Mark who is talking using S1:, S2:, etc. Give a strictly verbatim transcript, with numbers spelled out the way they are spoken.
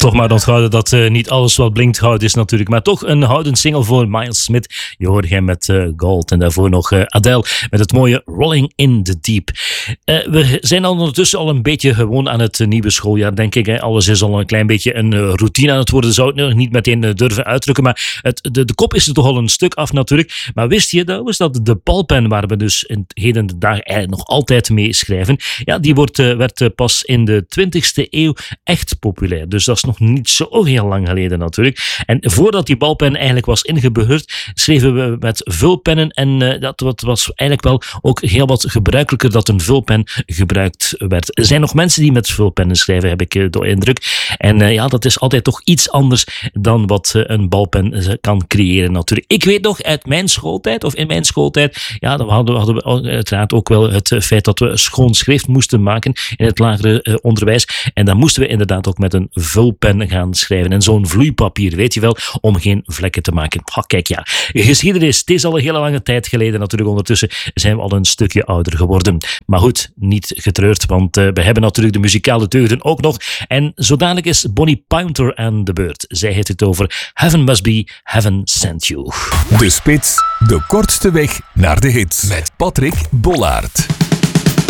S1: Toch maar onthouden dat uh, niet alles wat blinkt goud is natuurlijk. Maar toch een houdend single voor Miles Smith. Je hoorde hem met uh, Gold. En daarvoor nog uh, Adele met het mooie Rolling in the Deep. Uh, we zijn al ondertussen al een beetje gewoon aan het uh, nieuwe schooljaar, denk ik. Hè. Alles is al een klein beetje een uh, routine aan het worden. Zou ik nog niet meteen uh, durven uitdrukken. Maar het, de, de kop is er toch al een stuk af natuurlijk. Maar wist je trouwens dat de balpen, waar we dus in heden de dag eigenlijk nog altijd mee schrijven, ja, die wordt, uh, werd uh, pas in de twintigste eeuw echt populair. Dus dat is nog niet zo heel lang geleden natuurlijk. En voordat die balpen eigenlijk was ingebeurd, schreven we met vulpennen. En uh, dat was eigenlijk wel ook heel wat gebruikelijker dat een vulpen gebruikt werd. Er zijn nog mensen die met vulpennen schrijven, heb ik uh, de indruk. En uh, ja, dat is altijd toch iets anders dan wat uh, een balpen uh, kan creëren natuurlijk. Ik weet nog uit mijn schooltijd, of in mijn schooltijd, ja, dan hadden we, hadden we uiteraard ook wel het feit dat we schoon schrift moesten maken in het lagere uh, onderwijs. En dan moesten we inderdaad ook met een vulpen gaan schrijven. En zo'n vloeipapier, weet je wel, om geen vlekken te maken. Oh, kijk, ja. Geschiedenis, het is al een hele lange tijd geleden natuurlijk. Ondertussen zijn we al een stukje ouder geworden. Maar goed, niet getreurd, want uh, we hebben natuurlijk de muzikale deugden ook nog. En zo dadelijk is Bonnie Pointer aan de beurt. Zij heeft het over Heaven Must Be Heaven Sent You.
S2: De Spits, de kortste weg naar de hits. Met Patrick Bollaert.